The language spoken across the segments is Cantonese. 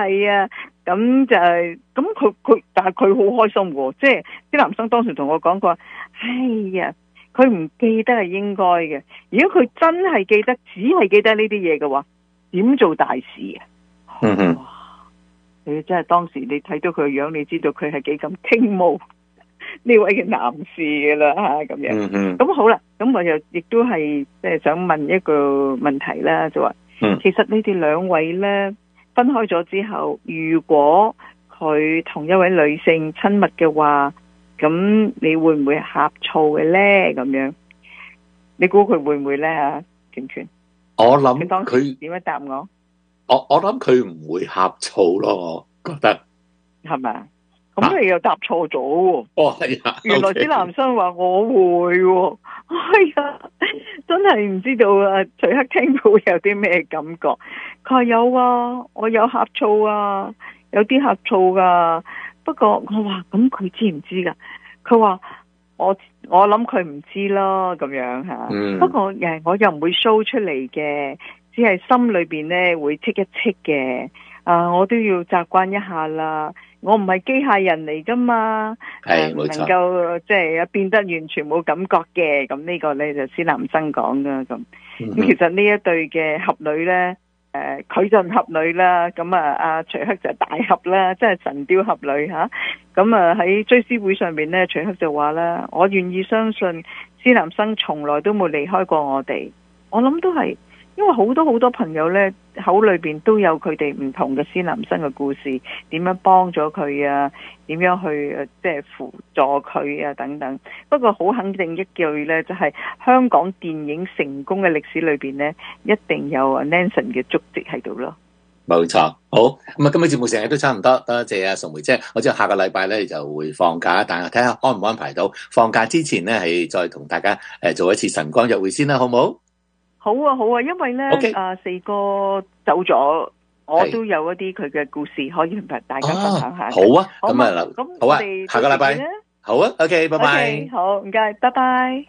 係啊，咁就係咁佢，但係佢好開心喎，即係啲男生當時同我講過，哎呀，佢唔記得係應該嘅，如果佢真係記得，只係記得呢啲嘢嘅話，點做大事啊？ 嗯哼， 你真係當時你睇到佢嘅樣，你知道佢係幾咁傾慕呢位嘅男士㗎啦嚇，咁樣。咁好啦，咁我又亦都係即係想問一個問題啦，就話，其實你哋兩位咧分開咗之後，如果佢同一位女性親密嘅話，咁你會唔會呷醋嘅咧？咁樣，你估佢會唔會咧？啊，權權， 我諗佢點樣答我？ 我諗佢唔會呷醋咯，我覺得係咪？咁你又答錯咗喎！ 哦，係啊， 原來啲男生話我會喎，哎呀，真係唔知道啊！徐克聽到有啲咩感覺？佢話有啊，我有呷醋啊，有啲呷醋噶。不過我話咁佢知唔知噶？佢話我諗佢唔知咯，咁樣吓。不過我又唔會 show 出嚟嘅，只係心裏邊咧會戚一戚嘅。我都要習慣一下啦。我唔係機械人嚟噶嘛，唔能夠即係變得完全冇感覺嘅。咁呢個咧就係男生講噶咁。咁其實呢一對嘅俠女咧，佢就俠女啦。咁阿徐克就大俠啦，即係神雕俠侶吓。咁喺追思會上邊咧，徐克就話啦：我願意相信施南生從來都冇離開過我哋。我諗都係。因為好多朋友呢，口裏邊都有佢哋唔同嘅施南生嘅故事，點樣幫咗佢啊，點樣去即係輔助佢啊等等。不過好肯定一句呢，就係香港電影成功嘅歷史裏邊呢，一定有 Nanson 嘅足跡喺度咯。 冇錯，好咁啊！今日節目時間都差唔多，多謝阿崇梅姐。我知道下個禮拜咧就會放假，但係睇下安唔安排到放假之前呢，係再同大家做一次晨光約會先啦，好唔好？ 好啊，因為咧，四哥走咗，我都有一啲佢嘅故事可以同大家分享下。 好啊，咁啊，好啊，下個禮拜好啊 ，OK， 拜拜。 好，唔該，拜拜。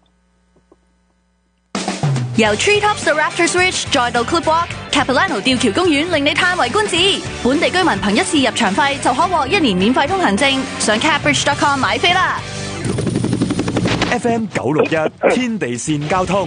由 Treetops to Raptors Ridge 再到 Clipwalk、Capilano 吊橋公園，令你嘆為觀止。本地居民憑一次入場費就可獲1年免費通行證，上 Capbridge.com 買飛啦。 FM 961天地線交通。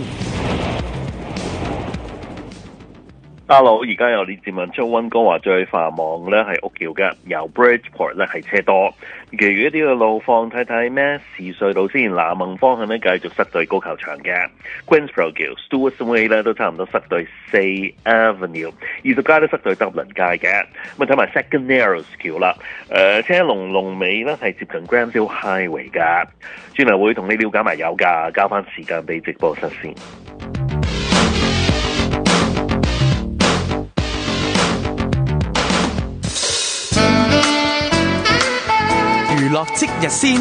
Hello， 而家有列治文出溫哥華最繁忙咧係屋橋嘅，由 Bridgeport 咧係車多，其餘一啲嘅路況睇睇咩市隧道先，南盟方向咧繼續塞對高球場嘅 Queensborough 橋 Stewart's Way 咧都差唔多塞對4 Avenue， 20街都塞對 Dublin 街嘅，咁睇埋 Second Narrows 橋啦，車龍尾咧係接近 Granville Highway 噶，轉頭會同你了解埋有價，交翻時間俾直播室先。 娛樂即日先，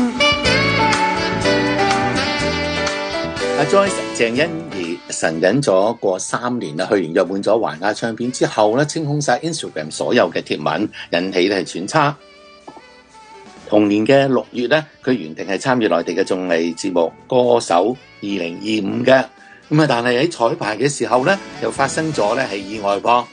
阿 Joyce 鄭欣宜神隱咗過3年啦，去完約滿咗華亞唱片之後咧，清空晒 Instagram 所有嘅貼文，引起咧係揣測。同年嘅6月咧，佢原定係參與內地嘅綜藝節目《歌手2025》嘅，咁啊，但係喺彩排嘅時候咧，又發生咗咧係意外噃。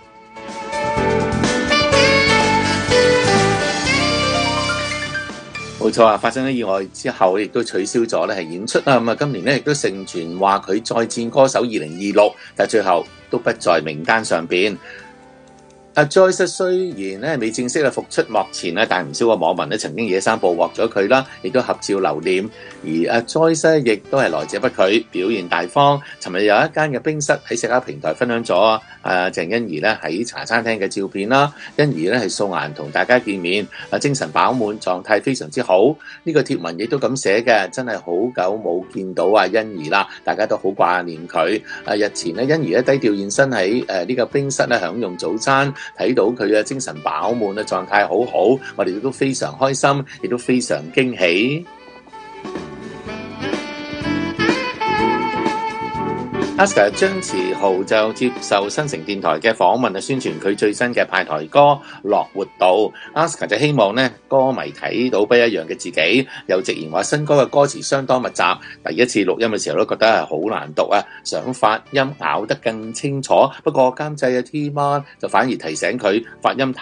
冇錯啊！發生咗意外之後，亦都取消咗咧係演出啦。咁啊，今年咧亦都盛傳話佢再戰歌手2026，但係最後都不在名單上邊。阿 Joyce 雖然咧未正式嘅復出幕前咧，但係唔少個網民咧曾經野生捕獲咗佢啦，亦都合照留念。而阿 Joyce 亦都係來者不拒，表現大方。尋日有一間嘅冰室喺社交平台分享咗鄭欣宜咧喺茶餐廳嘅照片啦。欣宜咧係素顏同大家見面，精神飽滿，狀態非常之好。呢個貼文亦都咁寫嘅，真係好久冇見到欣宜啦，大家都好掛念佢。日前咧，欣宜咧低調現身喺呢個冰室咧享用早餐。睇到佢嘅精神飽滿嘅狀態好好，我哋都非常開心，亦都非常驚喜。Aska 張馳豪就接受新城電台嘅訪問，宣傳佢最新嘅派台歌《樂活道》。Aska 就希望呢歌迷睇到不一樣嘅自己，又直言話新歌嘅歌詞相當密集，第一次錄音嘅時候都覺得係好難讀啊，想發音咬得更清楚。不過監製T-Man 就反而提醒佢發音